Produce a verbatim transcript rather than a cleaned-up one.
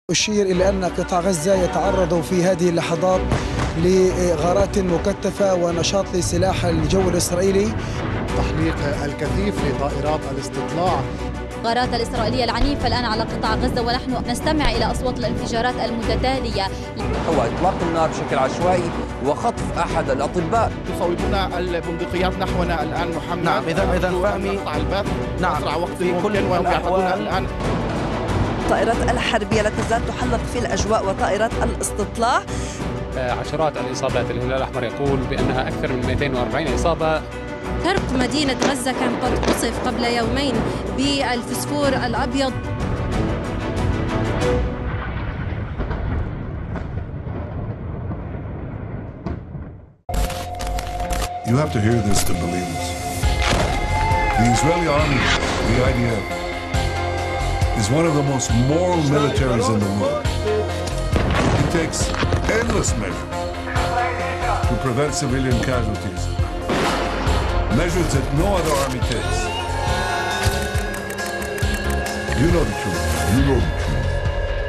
أشير إلى أن قطاع غزة يتعرض في هذه اللحظات لغارات مكثفة ونشاط لسلاح الجو الإسرائيلي. تحليق الكثيف لطائرات الاستطلاع. الغارات الإسرائيلية العنيفة الآن على قطاع غزة ونحن نستمع إلى أصوات الانفجارات المتتالية. هو إطلاق النار بشكل عشوائي وخطف أحد الأطباء. يصوبون البندقيات نحونا الآن محمد. نعم إذا إذا فهمي نعم أسرع وقت ممكن وهم يعتقدون الآن. الطائرات الحربية لا تزال تحلق في الأجواء وطائرات الاستطلاع. عشرات الإصابات. الهلال الأحمر يقول بأنها أكثر من مئتين وأربعين إصابة. شرق مدينة غزة كان قد قصف قبل يومين بالفسفور الأبيض. You have to hear this to believe this. The Israeli army, the I D F, is one of the most moral militaries in the world. It takes endless measures to prevent civilian casualties. Measures that no other army takes. You know the truth. You know the truth.